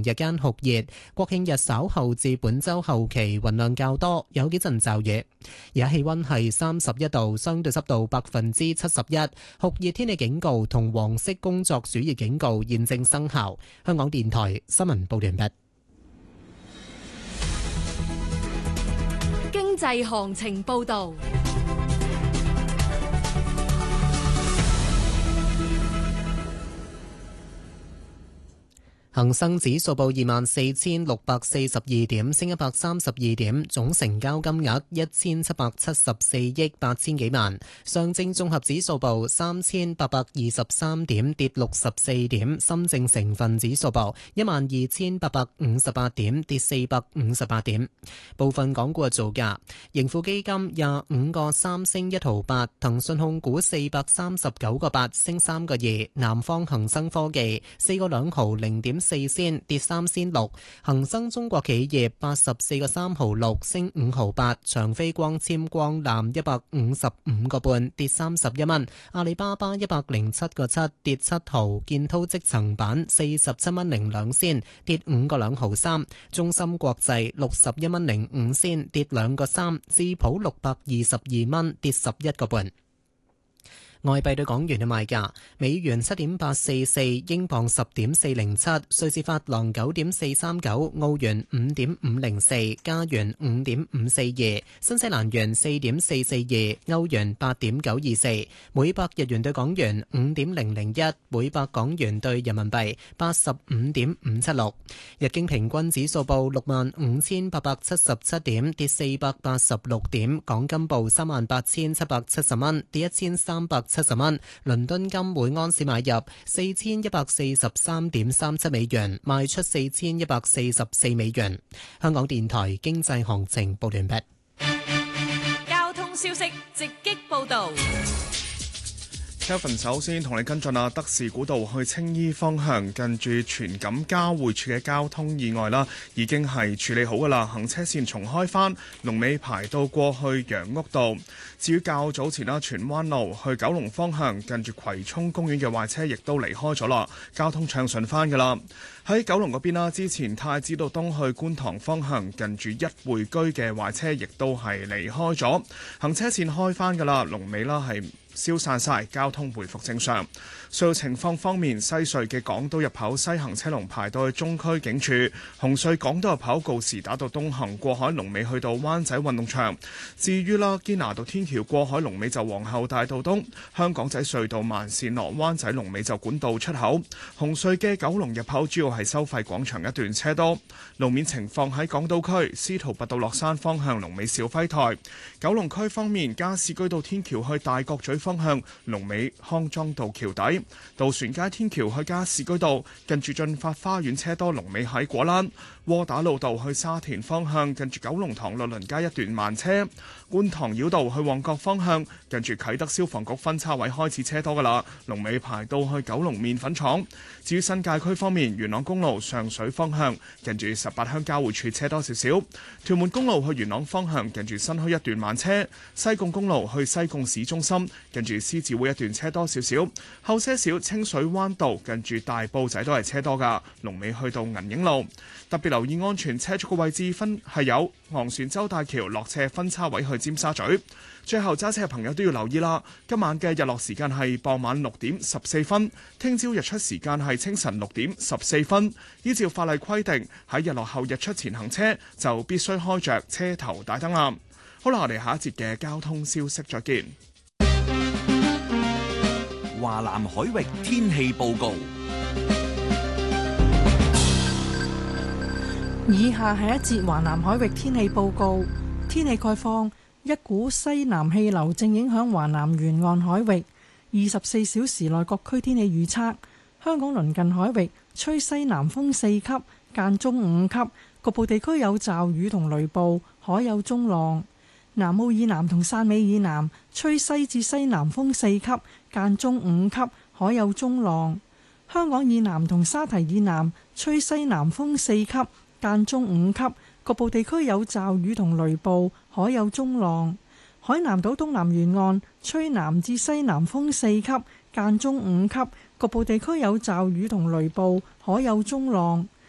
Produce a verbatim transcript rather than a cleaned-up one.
日間酷熱，國慶日稍後至本週後期雲量較多，有幾陣驟雨。而家氣溫係三十一度，相對濕度百分之七十一，酷熱天氣警告同黃色工作暑熱警告現正生效。香港電台新聞報道完畢。 經濟行情報道。 恒生指數報二萬四千六百四十二點，升一百三十二點，總成交金額一千七百七十四億八千幾萬。上證綜合指數報三千八百二十三點，跌六十四點。深證成分指數報一萬二千八百五十八點，跌四百五十八點。部分港股嘅造價：盈富基金廿五個三升一毫八，騰訊控股四百三十九個八升三個二，南方恒生科技四個兩毫零點四仙跌三仙六，恒生中國企業八十四個三毫六升五毫八，長飛光纖光纜一百五十五個半跌三十一蚊，阿里巴巴一百零七個七跌七毫，建滔積層板四十七蚊零兩仙跌五個兩毫三，中芯國際六十一蚊零五仙跌兩個三，智普六百二十二蚊跌十一個半。外幣對港元嘅賣價：美元七點八四四，英鎊十點四零七，瑞士法郎九點四三九，澳元五點五零四，加元五點五四二，新西蘭元四點四四二，歐元八點九二四，每百日元對港元五點零零一，每百港元對人民幣八十五點五七六。日經平均指數報六萬五千八百七十七點，跌四百八十六點。港金報三萬八千七百七十蚊，跌一千三百七十蚊。倫敦金每盎司買入四千一百四十三點三七美元，賣出四千一百四十四美元。香港電台經濟行情報完畢。 交通消息直擊報道。 Kevin 首先同你跟進啊，德士古道去青衣方向近住荃錦交匯處嘅交通意外啦，已經係處理好噶啦，行車線重開返，龍尾排到過去楊屋道。至於較早前啦，荃灣路去九龍方向近住葵涌公園嘅壞車亦都離開咗啦，交通暢順返噶啦。喺九龍嗰邊啦，之前太子道東去觀塘方向近住一匯居嘅壞車亦都係離開咗，行車線開返噶啦，龍尾啦係消散晒，交通回復正常。隧道情況方面，西隧嘅港島入口西行車龍排到去中區警署，紅隧港島入口告士打道東行過海龍尾去到灣仔運動場。至於啦，堅拿道天橋過海龍尾就皇后大道東，香港仔隧道慢線落灣仔龍尾就管道出口。紅隧嘅九龍入口主要係收費廣場一段車多。路面情況喺港島區司徒拔道落山方向龍尾兆輝台。九龍區方面，加士居道天橋去大角咀方向龍尾康莊道橋底。渡船街天橋去加士居道近住駿發花園車多，龍尾喺果欄。窩打老道去沙田方向近住九龍塘律倫街一段慢車。觀塘繞道去旺角方向近住啟德消防局分叉位開始車多噶啦，龍尾排到去九龍麵粉廠。至於新界區方面，元朗公路上水方向近住十八鄉交匯處車多少少。屯門公路去元朗方向近住新墟一段慢車。西貢公路去西貢市中心近住獅子會一段車多少少。後些少清水灣道近住大埔仔都係車多噶，龍尾去到銀影路。特別留意安全車速嘅位置分係有昂船洲大橋落斜分叉位去尖沙咀。最後揸車嘅朋友都要留意啦，今晚嘅日落時間係傍晚六點十四分，聽朝日出時間係清晨六點十四分。依照法例規定，喺日落後日出前行車就必須開着車頭大燈啦。好啦，我哋下一節嘅交通消息再見。 華南海域天氣報告。 以下係一節華南海域天氣報告。天氣概況：一股西南氣流正影響華南沿岸海域。二十四小時內各區天氣預測：香港鄰近海域吹西南風四級，間中五級，局部地區有驟雨同雷暴，海有中浪。南澳以南同汕尾以南吹西至西南風四級，間中五級，海有中浪。香港以南同沙堤以南吹西南風四級，間中五級，局部地區有驟雨同雷暴，海有中浪。海南島東南沿岸吹南至西南風四級，間中五級，局部地區有驟雨同雷暴，海有中浪。